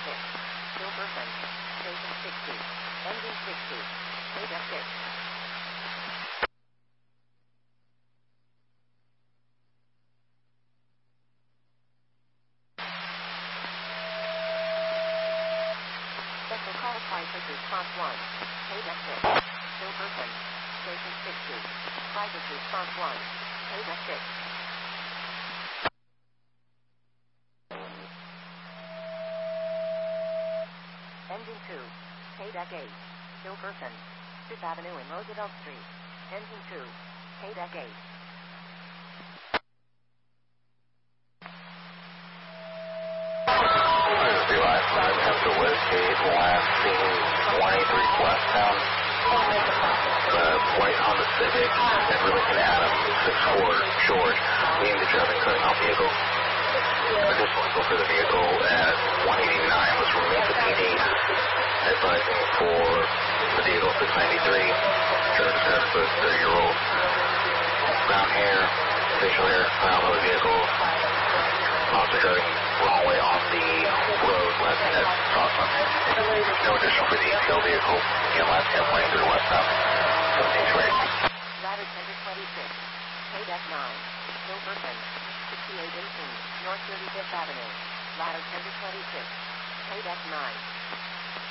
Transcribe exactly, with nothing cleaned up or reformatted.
six. Silverton. Station sixty. Engine sixty. Data six. Special call crisis response one. Data six. Silverton. Station sixty. Crisis response one. Data six. Engine two. K-Deck eight. Silverton. Fifth Avenue and Roosevelt Street. Engine two. K-Deck eight. After Westgate, last seen one eighty-three westbound. The white Honda Civic at Rillington Adams, six four George. We aimed the traffic cutting off vehicle. Additional info for the vehicle at one eighty-nine was from Mesa P D. Advising for the vehicle six ninety-three. Driver service, thirty-year-old. Brown hair, facial hair, style of the vehicle. Also driving wrong way off the road left at Crossman. No additional for the E T L vehicle. And last ten lane through westbound. seventeen straight. Ladder Tender twenty-six. K-Deck nine. Silverton. sixty-eight eighteen. North thirty-fifth Avenue. Ladder Tender twenty-six. K-Deck nine.